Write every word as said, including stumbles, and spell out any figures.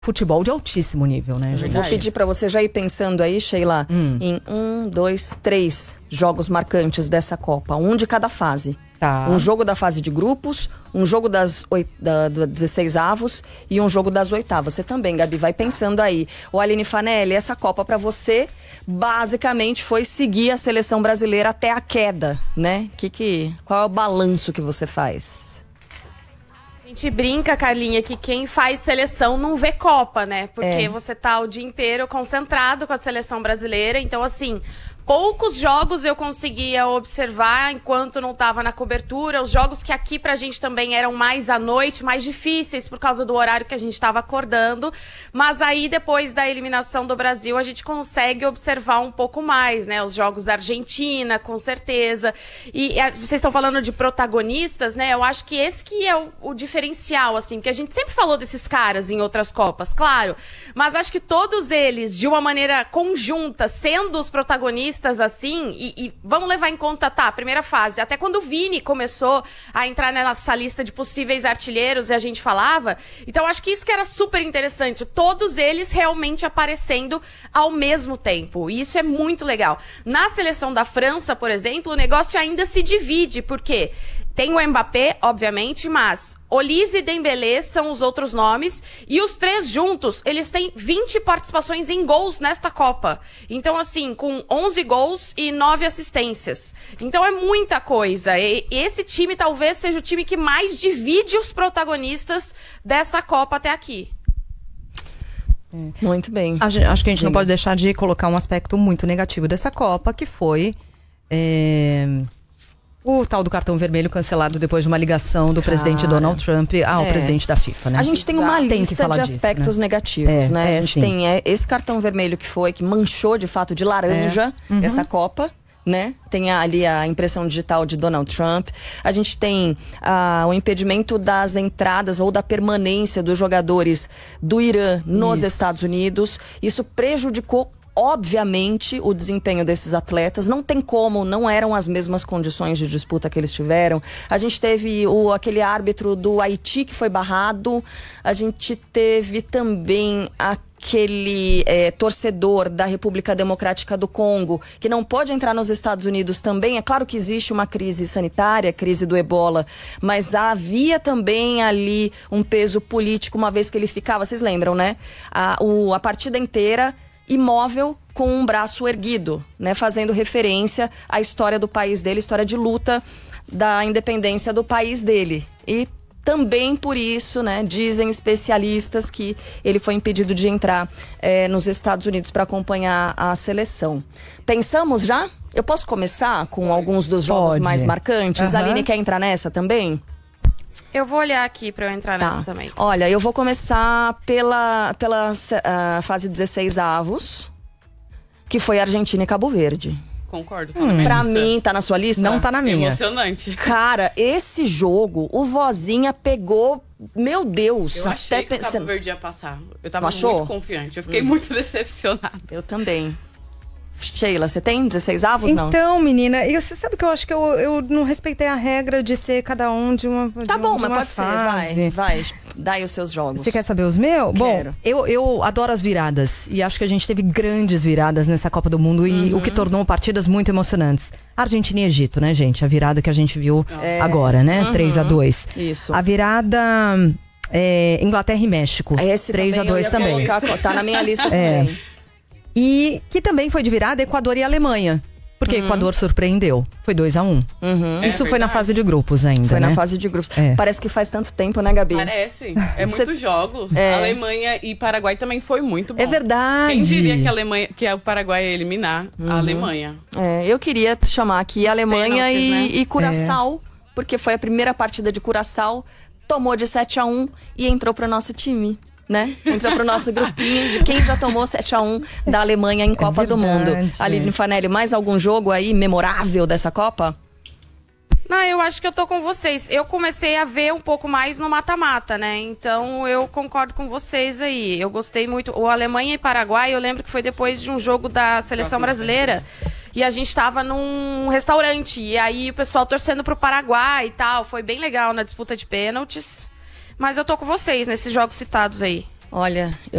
futebol de altíssimo nível, né, gente? Vou pedir pra você já ir pensando aí, Sheila, hum. em um, dois, três jogos marcantes dessa Copa. Um de cada fase. Tá. Um jogo da fase de grupos, um jogo das oit- da, da dezesseis avos e um jogo das oitavas. Você também, Gabi, vai pensando aí. O Aline Fanelli, essa Copa pra você, basicamente foi seguir a seleção brasileira até a queda, né? Que que, qual é o balanço que você faz? A gente brinca, Carlinha, que quem faz seleção não vê Copa, né? Porque é. você tá o dia inteiro concentrado com a seleção brasileira. Então, assim, poucos jogos eu conseguia observar enquanto não tava na cobertura. Os jogos que aqui pra gente também eram mais à noite, mais difíceis por causa do horário que a gente tava acordando. Mas aí, depois da eliminação do Brasil, a gente consegue observar um pouco mais, né? Os jogos da Argentina, com certeza. E a, vocês estão falando de protagonistas, né? Eu acho que esse que é o, o diferencial, assim, porque a gente sempre falou desses caras em outras Copas, claro. Mas acho que todos eles, de uma maneira conjunta, sendo os protagonistas, assim, e, e vamos levar em conta, tá, a primeira fase, até quando o Vini começou a entrar nessa lista de possíveis artilheiros e a gente falava, então acho que isso que era super interessante, todos eles realmente aparecendo ao mesmo tempo, e isso é muito legal. Na seleção da França, por exemplo, o negócio ainda se divide, porque tem o Mbappé, obviamente, mas Olise e Dembélé são os outros nomes. E os três juntos, eles têm vinte participações em gols nesta Copa. Então, assim, com onze gols e nove assistências. Então, é muita coisa. E esse time talvez seja o time que mais divide os protagonistas dessa Copa até aqui. É. Muito bem. A gente, acho que a gente Sim. não pode deixar de colocar um aspecto muito negativo dessa Copa, que foi... É... o tal do cartão vermelho cancelado depois de uma ligação do Cara, presidente Donald Trump ao é. presidente da FIFA, né? A gente tem uma tem lista de disso, aspectos né? negativos, é, né? É, a gente sim. tem é, esse cartão vermelho que foi, que manchou de fato de laranja é. uhum. essa Copa, né? Tem ali a impressão digital de Donald Trump. A gente tem ah, o impedimento das entradas ou da permanência dos jogadores do Irã nos Isso. Estados Unidos. Isso prejudicou obviamente o desempenho desses atletas. Não tem como, não eram as mesmas condições de disputa que eles tiveram. A gente teve o, aquele árbitro do Haiti que foi barrado. A gente teve também aquele é, torcedor da República Democrática do Congo que não pode entrar nos Estados Unidos também. É claro que existe uma crise sanitária, crise do ebola, mas havia também ali um peso político, uma vez que ele ficava, vocês lembram, né? A, o, a partida inteira imóvel com um braço erguido, né, fazendo referência à história do país dele, história de luta da independência do país dele. E também por isso, né, dizem especialistas que ele foi impedido de entrar é, nos Estados Unidos para acompanhar a seleção. Pensamos já? Eu posso começar com alguns dos jogos Pode. mais marcantes? Uhum. A Aline quer entrar nessa também? Eu vou olhar aqui pra eu entrar tá. nessa também. Olha, eu vou começar pela, pela uh, fase dezesseis avos, que foi Argentina e Cabo Verde. Concordo, tá hum. na minha Pra lista. mim, tá na sua lista? Não tá na minha. Emocionante. Cara, esse jogo, o Vozinha pegou... Meu Deus. Eu achei até que o Cabo pensando... Verde ia passar. Eu tava Achou? muito confiante. Eu fiquei hum. muito decepcionada. Eu também. Sheila, você tem dezesseis avos, não? Então, menina, eu, você sabe que eu acho que eu, eu não respeitei a regra de ser cada um de uma Tá de bom, um, mas pode fase. ser, vai, vai. Dá aí os seus jogos. Você quer saber os meus? Quero. Bom, eu, eu adoro as viradas. E acho que a gente teve grandes viradas nessa Copa do Mundo. E uhum. o que tornou partidas muito emocionantes. Argentina e Egito, né, gente? A virada que a gente viu é. agora, né? Uhum. três a dois. Isso. A virada... É, Inglaterra e México. Esse três a dois também. Colocar, tá na minha lista é. também. E que também foi de virada Equador e Alemanha. Porque uhum. Equador surpreendeu. Foi dois a um. Uhum. Isso é foi na fase de grupos ainda, Foi né? na fase de grupos. É. Parece que faz tanto tempo, né, Gabi? Parece. É Cê... muitos jogos. É. Alemanha e Paraguai também foi muito bom. É verdade. Quem diria que a Alemanha, que o Paraguai ia eliminar uhum. a Alemanha? É, eu queria chamar aqui a Alemanha pênaltis, e, né? e Curaçao, é. porque foi a primeira partida de Curaçao, tomou de sete a um e entrou pro nosso time. Né? Entrou pro nosso grupinho de quem já tomou sete a um da Alemanha em Copa é do Mundo. Aline Fanelli, mais algum jogo aí memorável dessa Copa? Não, eu acho que eu tô com vocês. Eu comecei a ver um pouco mais no mata-mata, né? Então eu concordo com vocês aí. Eu gostei muito. O Alemanha e Paraguai, eu lembro que foi depois de um jogo da seleção brasileira. E a gente tava num restaurante. E aí o pessoal torcendo pro Paraguai e tal. Foi bem legal na disputa de pênaltis. Mas eu tô com vocês nesses jogos citados aí. Olha, eu